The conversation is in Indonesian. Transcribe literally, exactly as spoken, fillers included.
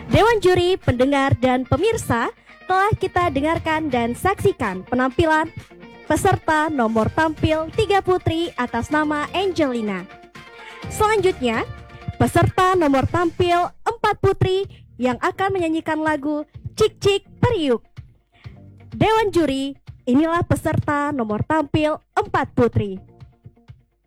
Dewan juri, pendengar, dan pemirsa, telah kita dengarkan dan saksikan penampilan peserta nomor tampil tiga putri atas nama Angelina. Selanjutnya, peserta nomor tampil empat putri yang akan menyanyikan lagu Cik Cik Periuk. Dewan juri, inilah peserta nomor tampil empat putri.